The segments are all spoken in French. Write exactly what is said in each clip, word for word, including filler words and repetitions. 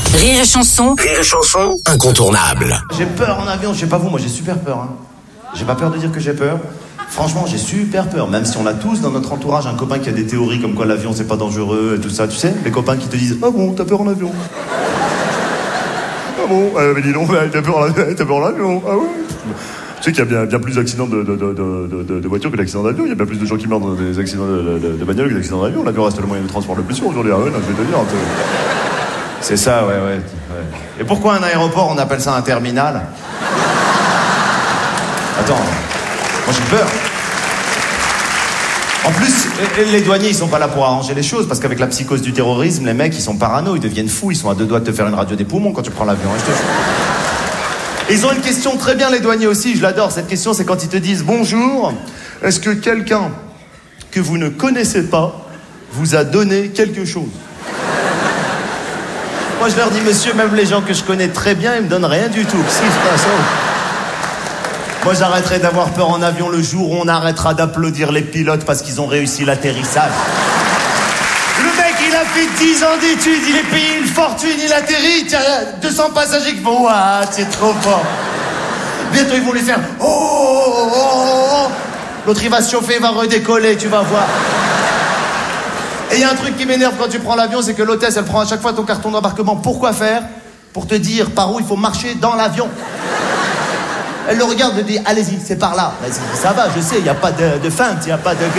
Rire et chanson. Rire et chanson, incontournable. J'ai peur en avion, je sais pas vous, moi j'ai super peur. Hein. J'ai pas peur de dire que j'ai peur. Franchement, j'ai super peur, même si on a tous dans notre entourage un copain qui a des théories comme quoi l'avion c'est pas dangereux et tout ça, tu sais, les copains qui te disent « Ah bon, t'as peur en avion ?» Ah bon, euh, mais dis donc, t'as peur en avion, ah ouais. Tu sais qu'il y a bien, bien plus d'accidents de, de, de, de, de, de voitures que d'accidents d'avion. Il y a bien plus de gens qui meurent dans des accidents de, de, de bagnole que d'accidents d'avion. L'avion reste le moyen de transport le plus sûr aujourd'hui. Ah ouais, non, je vais te dire. C'est ça, ouais, ouais, ouais. Et pourquoi un aéroport, on appelle ça un terminal? Attends, moi j'ai peur. En plus, les douaniers, ils sont pas là pour arranger les choses, parce qu'avec la psychose du terrorisme, les mecs, ils sont parano, ils deviennent fous, ils sont à deux doigts de te faire une radio des poumons quand tu prends l'avion. Hein, je te jure. Ils ont une question très bien, les douaniers aussi, je l'adore. Cette question, c'est quand ils te disent « Bonjour, est-ce que quelqu'un que vous ne connaissez pas vous a donné quelque chose ?» Moi, je leur dis « Monsieur, même les gens que je connais très bien, ils me donnent rien du tout. » Si, c'est pas ça. Moi, j'arrêterai d'avoir peur en avion le jour où on arrêtera d'applaudir les pilotes parce qu'ils ont réussi l'atterrissage. Le mec, il a fait dix ans d'études, il est payé une fortune, il atterrit, il y a deux cents passagers qui font « Waouh, c'est trop fort !» Bientôt, ils vont lui faire « Oh, oh, oh, oh, oh !» L'autre, il va se chauffer, il va redécoller, tu vas voir. Et il y a un truc qui m'énerve quand tu prends l'avion, c'est que l'hôtesse, elle prend à chaque fois ton carton d'embarquement. Pourquoi faire? Pour te dire par où il faut marcher dans l'avion. Elle le regarde et dit « Allez-y, c'est par là. » Ça va, je sais, il n'y a pas de, de feinte, il n'y a pas de... de...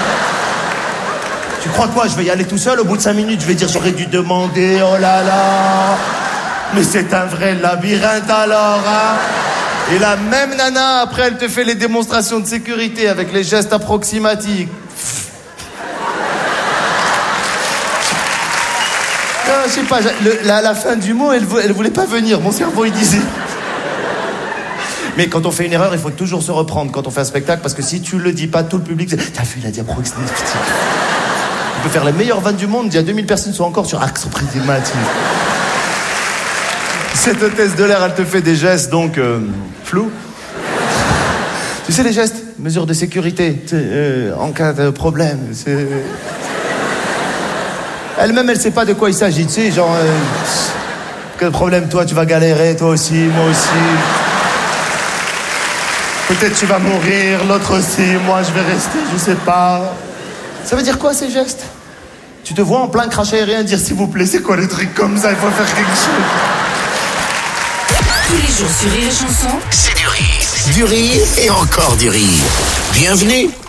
Tu crois quoi? Je vais y aller tout seul, au bout de cinq minutes, je vais dire « J'aurais dû demander, oh là là. » Mais c'est un vrai labyrinthe alors, hein. Et la même nana, après, elle te fait les démonstrations de sécurité avec les gestes approximatifs. Non, je sais pas, le, la, la fin du mot, elle, elle voulait pas venir. Mon cerveau, il disait... Mais quand on fait une erreur, il faut toujours se reprendre quand on fait un spectacle, parce que si tu le dis pas, tout le public... T'as vu, il a dit approximatif. On peut faire les meilleures vannes du monde, il y a deux mille personnes qui sont encore sur axe approximatif. Cette hôtesse de l'air, elle te fait des gestes, donc, euh, flous. Tu sais, les gestes, mesures de sécurité, euh, en cas de problème, c'est... Elle-même, elle sait pas de quoi il s'agit, tu sais, genre... Euh, quel problème, toi, tu vas galérer, toi aussi, moi aussi... Peut-être tu vas mourir, l'autre aussi, moi je vais rester, je sais pas. Ça veut dire quoi ces gestes? Tu te vois en plein crash aérien dire s'il vous plaît, c'est quoi les trucs comme ça? Il faut faire quelque chose. Tous les jours sur Rire et chanson, C'est du rire. Du rire et encore du rire. Bienvenue